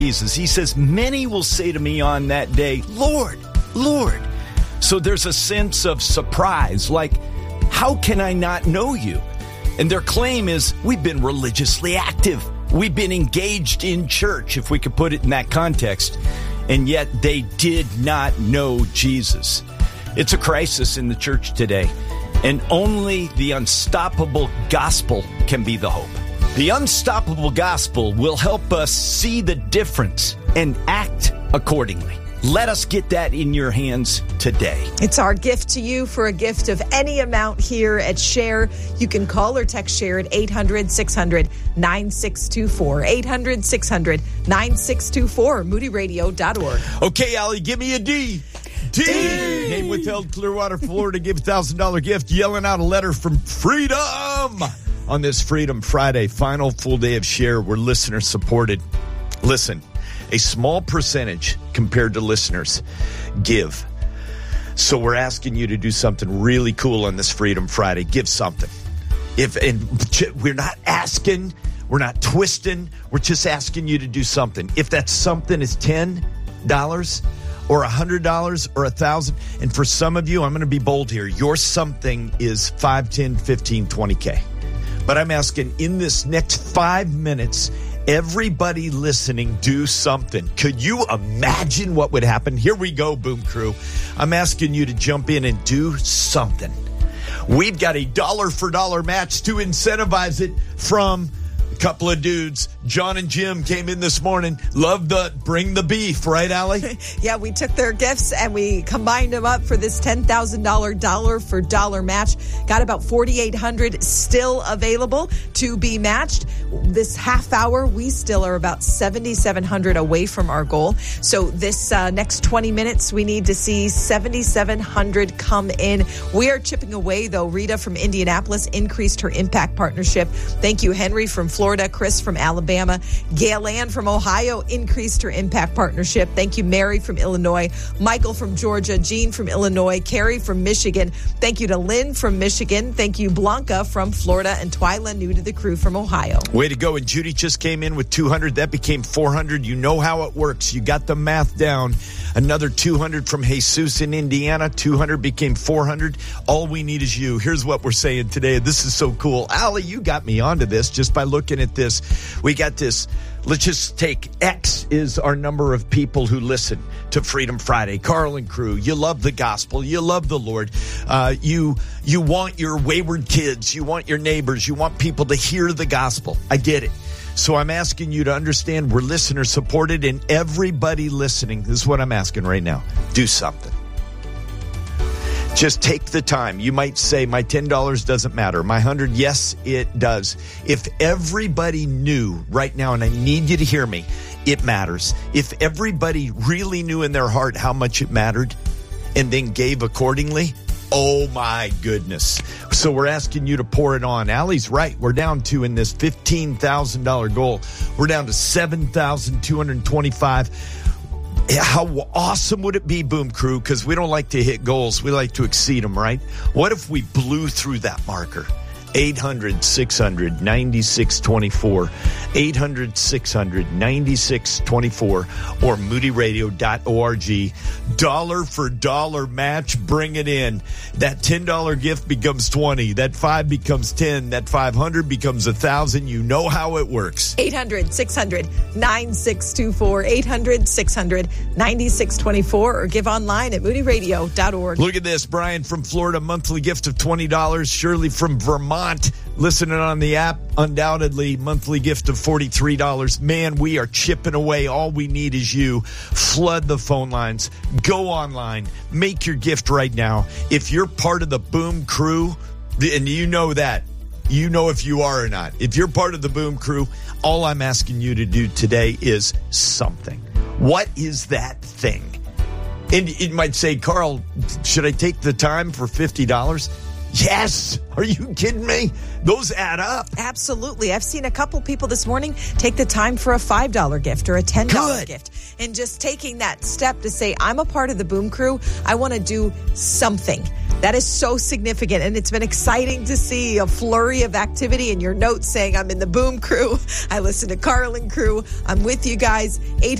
Jesus. He says, many will say to me on that day, Lord, Lord. So there's a sense of surprise, like, how can I not know you? And their claim is, we've been religiously active. We've been engaged in church, if we could put it in that context. And yet they did not know Jesus. It's a crisis in the church today. And only the unstoppable gospel can be the hope. The unstoppable gospel will help us see the difference and act accordingly. Let us get that in your hands today. It's our gift to you for a gift of any amount here at Share. You can call or text Share at 800-600-9624. 800-600-9624. MoodyRadio.org. Okay, Allie, give me a D. D. Name withheld, Clearwater, Florida. Give $1,000 gift. Yelling out a letter from Freedom. On this Freedom Friday, final full day of Share, we're listener supported. Listen, a small percentage compared to listeners give. So we're asking you to do something really cool on this Freedom Friday. Give something. We're not asking, we're not twisting, we're just asking you to do something. If that something is $10 or $100 or $1,000, and for some of you, I'm going to be bold here, your something is 5, 10, 15, 20K. But I'm asking in this next 5 minutes, everybody listening, do something. Could you imagine what would happen? Here we go, Boom Crew. I'm asking you to jump in and do something. We've got a dollar for dollar match to incentivize it from a couple of dudes. John and Jim came in this morning. Love the bring the beef, right, Allie? Yeah, we took their gifts and we combined them up for this $10,000 dollar for dollar match. Got about 4,800 still available to be matched. This half hour, we still are about 7,700 away from our goal. So this next 20 minutes, we need to see 7,700 come in. We are chipping away, though. Rita from Indianapolis increased her impact partnership. Thank you, Henry from Florida, Chris from Alabama. Gail Ann from Ohio increased her impact partnership. Thank you, Mary from Illinois, Michael from Georgia, Jean from Illinois, Carrie from Michigan. Thank you to Lynn from Michigan. Thank you, Blanca from Florida, and Twyla, new to the crew, from Ohio. Way to go. And Judy just came in with 200. That became 400. You know how it works. You got the math down. Another 200 from Jesus in Indiana. 200 became 400. All we need is you. Here's what we're saying today. This is so cool. Allie, you got me onto this just by looking at this. We got this. Let's just take X is our number of people who listen to Freedom Friday. Carl and crew, you love the gospel. You love the Lord. You want your wayward kids. You want your neighbors. You want people to hear the gospel. I get it. So I'm asking you to understand we're listener supported, and everybody listening, this is what I'm asking right now. Do something. Just take the time. You might say, my $10 doesn't matter. My 100, yes, it does. If everybody knew right now, and I need you to hear me, it matters. If everybody really knew in their heart how much it mattered and then gave accordingly, oh my goodness. So we're asking you to pour it on. Allie's right. We're down to, in this $15,000 goal, we're down to $7,225. How awesome would it be, Boom Crew? Because we don't like to hit goals. We like to exceed them, right? What if we blew through that marker? 800-600-9624. 800-600-9624 or moodyradio.org. Dollar for dollar match. Bring it in. That $10 gift becomes 20. That 5 becomes 10. That 500 becomes 1,000. You know how it works. 800-600-9624. 800-600-9624 or give online at moodyradio.org. Look at this. Brian from Florida, monthly gift of $20. Shirley from Vermont, listening on the app, undoubtedly monthly gift of $43. Man, we are chipping away. All we need is you. Flood the phone lines. Go online. Make your gift right now. If you're part of the Boom Crew, and you know that, you know if you are or not. If you're part of the Boom Crew, all I'm asking you to do today is something. What is that thing? And you might say, Carl, should I take the time for $50? Yes. Are you kidding me? Those add up. Absolutely. I've seen a couple people this morning take the time for a $5 gift or a $10 gift. And just taking that step to say, I'm a part of the Boom Crew. I want to do something. That is so significant, and it's been exciting to see a flurry of activity in your notes saying, I'm in the Boom Crew. I listen to Carlin Crew. I'm with you guys.